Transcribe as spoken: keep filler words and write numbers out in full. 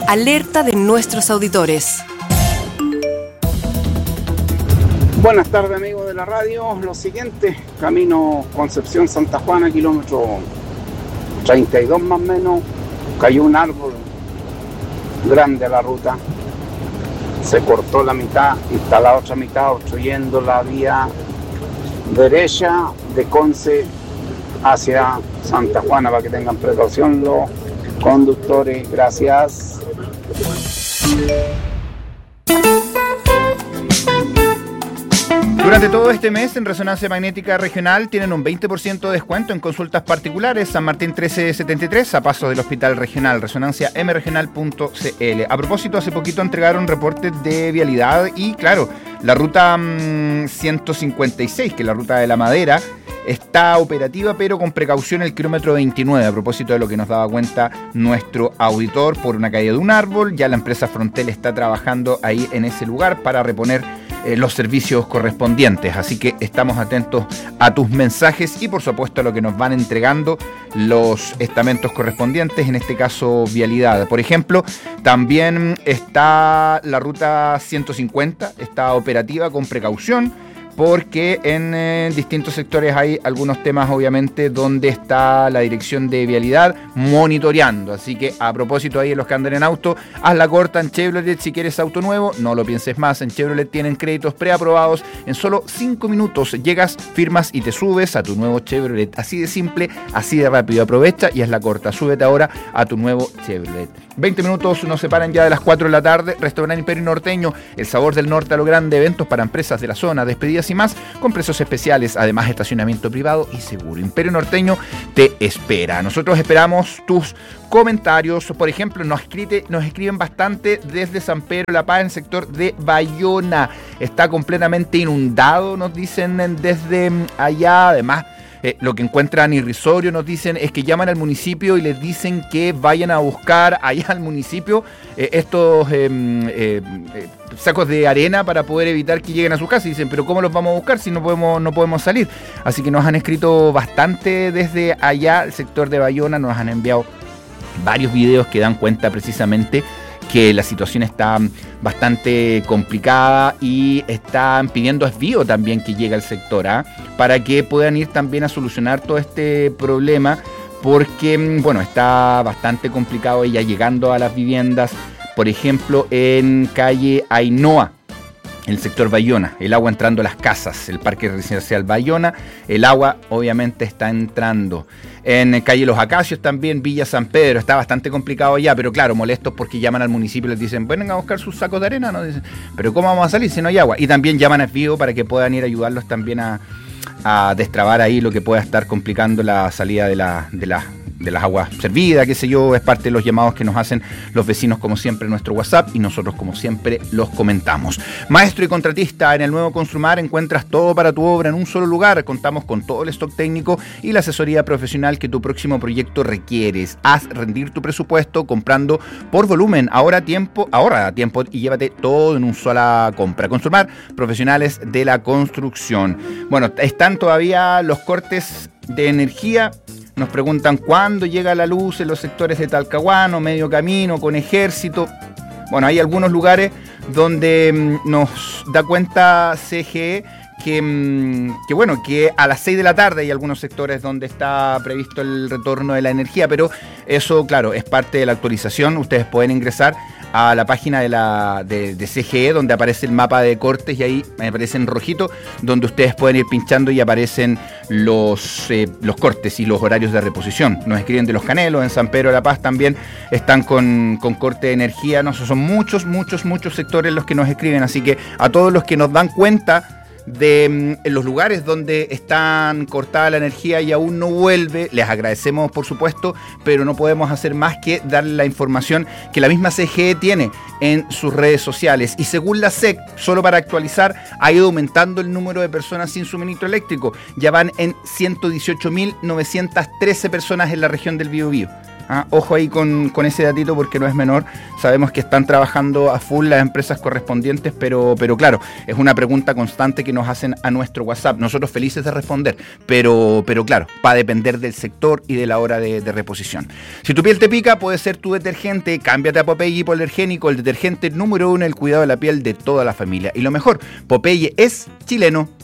alerta de nuestros auditores. Buenas tardes, amigos de la radio. Lo siguiente, camino Concepción Santa Juana, kilómetro treinta y dos más o menos, cayó un árbol grande a la ruta, se cortó la mitad y está la otra mitad obstruyendo la vía derecha de Conce hacia Santa Juana, para que tengan precaución los conductores. Gracias. Durante todo este mes, en Resonancia Magnética Regional tienen un veinte por ciento de descuento en consultas particulares. San Martín trece setenta y tres, a paso del Hospital Regional, resonancia m regional punto c l. A propósito, hace poquito entregaron reportes de vialidad y, claro, la ruta mmm, ciento cincuenta y seis, que es la ruta de la Madera, está operativa, pero con precaución el kilómetro veintinueve, a propósito de lo que nos daba cuenta nuestro auditor por una caída de un árbol. Ya la empresa Frontel está trabajando ahí en ese lugar para reponer eh, los servicios correspondientes. Así que estamos atentos a tus mensajes y, por supuesto, a lo que nos van entregando los estamentos correspondientes, en este caso vialidad. Por ejemplo, también está la ruta ciento cincuenta, está operativa con precaución, porque en eh, distintos sectores hay algunos temas, obviamente, donde está la dirección de vialidad monitoreando. Así que, a propósito ahí de los que andan en auto, haz la corta en Chevrolet. Si quieres auto nuevo, no lo pienses más. En Chevrolet tienen créditos preaprobados. En solo cinco minutos llegas, firmas y te subes a tu nuevo Chevrolet. Así de simple, así de rápido. Aprovecha y haz la corta. Súbete ahora a tu nuevo Chevrolet. veinte minutos nos separan ya de las cuatro de la tarde. Restaurante Imperio Norteño, el sabor del norte a lo grande. Eventos para empresas de la zona, despedidas y más, con precios especiales, además estacionamiento privado y seguro. Imperio Norteño te espera. Nosotros esperamos tus comentarios. Por ejemplo, nos, escribe, nos escriben bastante desde San Pedro La Paz, en el sector de Bayona. Está completamente inundado, nos dicen desde allá. Además, Eh, lo que encuentran irrisorio, nos dicen, es que llaman al municipio y les dicen que vayan a buscar allá al municipio eh, estos eh, eh, eh, sacos de arena para poder evitar que lleguen a su casa. Y dicen, pero ¿cómo los vamos a buscar si no podemos, no podemos salir? Así que nos han escrito bastante desde allá, el sector de Bayona. Nos han enviado varios videos que dan cuenta precisamente que la situación está bastante complicada y están pidiendo desvío también que llegue al sector, ¿eh? para que puedan ir también a solucionar todo este problema, porque bueno, está bastante complicado ya llegando a las viviendas. Por ejemplo, en calle Ainhoa, el sector Bayona, el agua entrando a las casas, el parque residencial Bayona, el agua obviamente está entrando. En calle Los Acacios también, Villa San Pedro, está bastante complicado allá, pero claro, molestos porque llaman al municipio y les dicen, vengan a buscar sus sacos de arena, ¿no? Dicen, pero ¿cómo vamos a salir si no hay agua? Y también llaman a Vivo para que puedan ir a ayudarlos también a, a destrabar ahí lo que pueda estar complicando la salida de la, de la de las aguas servidas, qué sé yo. Es parte de los llamados que nos hacen los vecinos, como siempre, en nuestro WhatsApp, y nosotros, como siempre, los comentamos. Maestro y contratista, en el nuevo Construmar encuentras todo para tu obra en un solo lugar. Contamos con todo el stock técnico y la asesoría profesional que tu próximo proyecto requieres. Haz rendir tu presupuesto comprando por volumen. Ahora tiempo, ahorra tiempo y llévate todo en una sola compra. Construmar, profesionales de la construcción. Bueno, están todavía los cortes de energía. Nos preguntan cuándo llega la luz en los sectores de Talcahuano, Medio Camino, con Ejército. Bueno, hay algunos lugares donde mmm, nos da cuenta C G E que, mmm, que, bueno, que a las seis de la tarde hay algunos sectores donde está previsto el retorno de la energía, pero eso, claro, es parte de la actualización. Ustedes pueden ingresar a la página de, la, de, de C G E, donde aparece el mapa de cortes, y ahí me aparece en rojito, donde ustedes pueden ir pinchando y aparecen los, eh, los cortes y los horarios de reposición. Nos escriben de Los Canelos, en San Pedro de la Paz también están con, con corte de energía. No, son muchos, muchos, muchos sectores los que nos escriben, así que a todos los que nos dan cuenta de en los lugares donde están cortada la energía y aún no vuelve, les agradecemos, por supuesto, pero no podemos hacer más que darle la información que la misma C G E tiene en sus redes sociales. Y según la S E C, solo para actualizar, ha ido aumentando el número de personas sin suministro eléctrico. Ya van en ciento dieciocho mil novecientas trece personas en la región del Biobío. ¿ah? Ojo ahí con, con ese datito porque no es menor. Sabemos que están trabajando a full las empresas correspondientes, pero, pero claro, es una pregunta constante que nos hacen a nuestro WhatsApp. Nosotros felices de responder, pero, pero claro, va a depender del sector y de la hora de, de reposición. Si tu piel te pica, puede ser tu detergente. Cámbiate a Popeye Hipoalergénico, el detergente número uno, el cuidado de la piel de toda la familia. Y lo mejor, Popeye es chileno.